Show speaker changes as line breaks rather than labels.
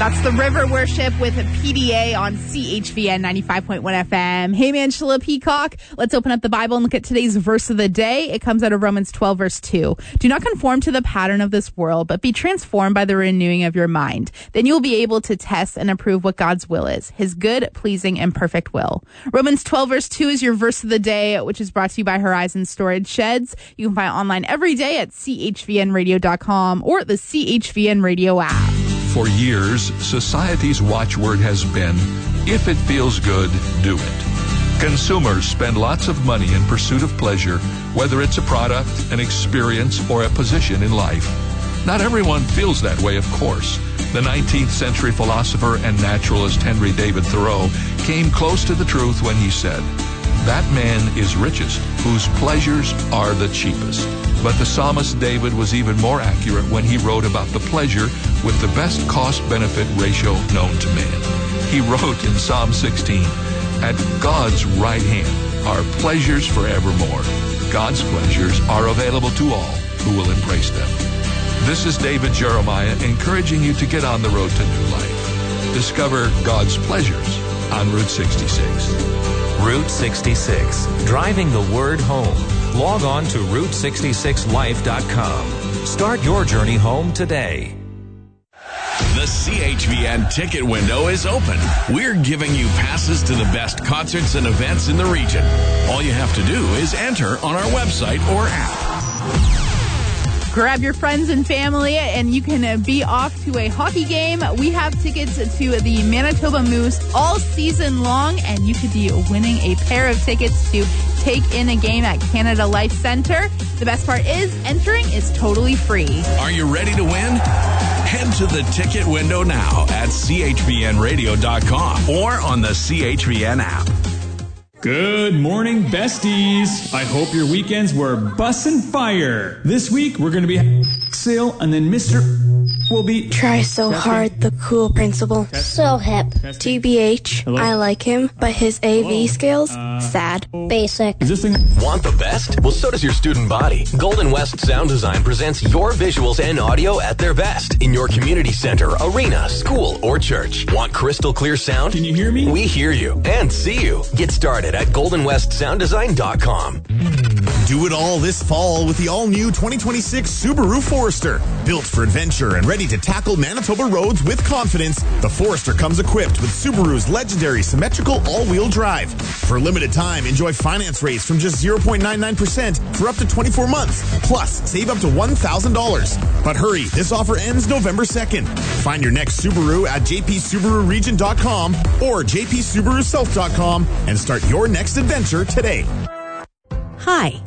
That's the River Worship with PDA on CHVN 95.1 FM. Hey, Angela Peacock. Let's open up the Bible and look at today's verse of the day. It comes out of Romans 12, verse 2. Do not conform to the pattern of this world, but be transformed by the renewing of your mind. Then you'll be able to test and approve what God's will is, his good, pleasing, and perfect will. Romans 12, verse 2 is your verse of the day, which is brought to you by Horizon Storage Sheds. You can find it online every day at chvnradio.com or the CHVN Radio app.
For years, society's watchword has been, if it feels good, do it. Consumers spend lots of money in pursuit of pleasure, whether it's a product, an experience, or a position in life. Not everyone feels that way, of course. The 19th century philosopher and naturalist Henry David Thoreau came close to the truth when he said, that man is richest whose pleasures are the cheapest. But the psalmist David was even more accurate when he wrote about the pleasure with the best cost-benefit ratio known to man. He wrote in Psalm 16, at God's right hand are pleasures forevermore. God's pleasures are available to all who will embrace them. This is David Jeremiah encouraging you to get on the road to new life. Discover God's pleasures on Route 66.
Route 66, driving the word home. Log on to Route66Life.com. Start your journey home today.
The CHVN ticket window is open. We're giving you passes to the best concerts and events in the region. All you have to do is enter on our website or app.
Grab your friends and family and you can be off to a hockey game. We have tickets to the Manitoba Moose all season long, and you could be winning a pair of tickets to take in a game at Canada Life Center. The best part is entering is totally free.
Are you ready to win? Head to the ticket window now at chvnradio.com or on the CHVN app.
Good morning, besties. I hope your weekends were bussin' fire. This week, we're going to be sale, and then Mr. will be...
Try so hard, the cool principal. So hip. TBH,
Hello?
I like him, but his AV skills, sad. Basic.
Is this thing...
Want the best? Well, so does your student body. Golden West Sound Design presents your visuals and audio at their best in your community center, arena, school, or church. Want crystal clear sound?
Can you hear me?
We hear you and see you. Get started at goldenwestsounddesign.com.
Do it all this fall with the all-new 2026 Subaru Forester. Built for adventure and ready to tackle Manitoba roads with confidence, the Forester comes equipped with Subaru's legendary symmetrical all-wheel drive. For a limited time, enjoy finance rates from just 0.99% for up to 24 months. Plus, save up to $1,000. But hurry, this offer ends November 2nd. Find your next Subaru at jpsubaruregion.com or jpsubarusouth.com and start your next adventure today.
Hi,